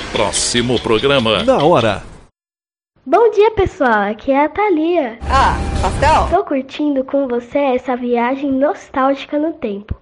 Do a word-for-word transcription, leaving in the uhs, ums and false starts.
Próximo programa. Na hora. Bom dia, pessoal. Aqui é a Thalia. Ah, pastel? Tô curtindo com você essa viagem nostálgica no tempo.